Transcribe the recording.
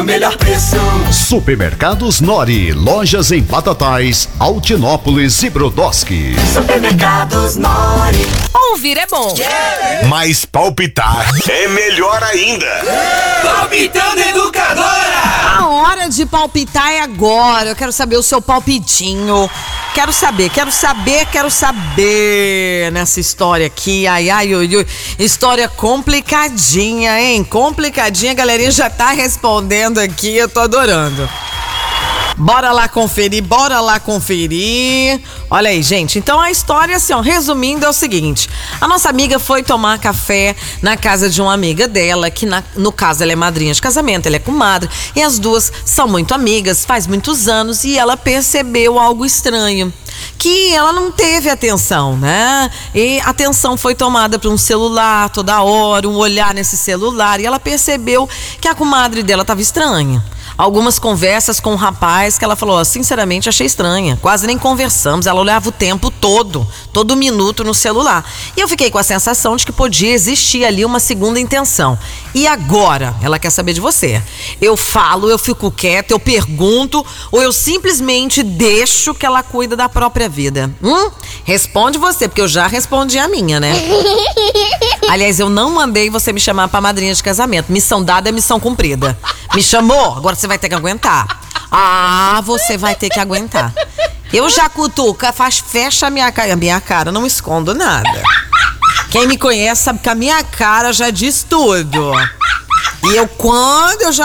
Melhor preço. Supermercados Nori, lojas em Batatais, Altinópolis e Brodowski. Supermercados Nori. Ouvir é bom. Mas palpitar é melhor ainda. Palpitando Educadora. A hora de palpitar é agora. Eu quero saber o seu palpitinho. Quero saber nessa história aqui. Ai, história complicadinha, hein? Complicadinha, a galerinha já tá respondendo aqui, eu tô adorando. Bora lá conferir. Olha aí, gente, então a história, assim, ó, resumindo, é o seguinte: a nossa amiga foi tomar café na casa de uma amiga dela, que no caso ela é madrinha de casamento, ela é comadre, e as duas são muito amigas, faz muitos anos, e ela percebeu algo estranho, que ela não teve atenção, né? E a atenção foi tomada por um celular toda hora, um olhar nesse celular, e ela percebeu que a comadre dela estava estranha. Algumas conversas com um rapaz que ela falou, sinceramente, achei estranha. Quase nem conversamos, ela olhava o tempo todo minuto no celular. E eu fiquei com a sensação de que podia existir ali uma segunda intenção. E agora? Ela quer saber de você. Eu falo, eu fico quieta, eu pergunto, ou eu simplesmente deixo que ela cuida da própria vida? Responde você, porque eu já respondi a minha, né? Aliás, eu não mandei você me chamar pra madrinha de casamento. Missão dada é missão cumprida. Me chamou, agora você vai ter que aguentar. Você vai ter que aguentar. Eu já cutuca, fecha a minha cara, não escondo nada. Quem me conhece sabe que a minha cara já diz tudo. E quando eu já